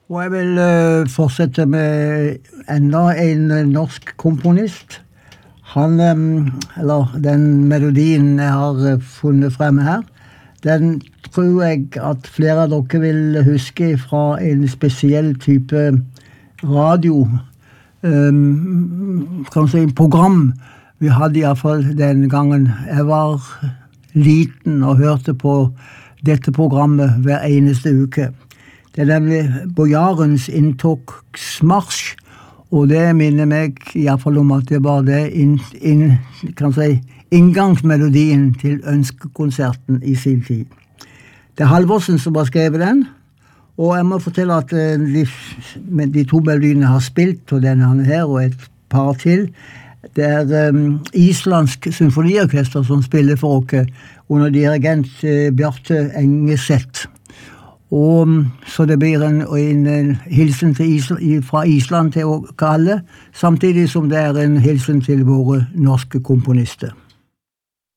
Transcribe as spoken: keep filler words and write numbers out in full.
Og jeg vil uh, fortsette med enda en uh, norsk komponist. Han, um, eller den melodien jeg har uh, funnet frem her, den tror jeg at flere av dere vil huske fra en spesiell type radio, um, kan si en program. Vi hadde i hvert fall den gangen jeg var liten og hørte på dette programmet hver eneste uke. Det er nemlig Bojarens inntogsmarsj, og det minner meg i hvert fall om at det var det inn, inn, kan si, inngangsmelodien til ønskekonserten i sin tid. Det er Halvorsen som har skrevet den, og jeg må fortelle at de, de to melodiene har spilt, og denne her og et par til. Det er um, Islandsk symfoniorkester som spiller for oss under dirigent uh, Bjarte Engeseth. Og så det blir en, en, en hilsen til Island, fra Island til alle, samtidig som det er en hilsen til våre norske komponister.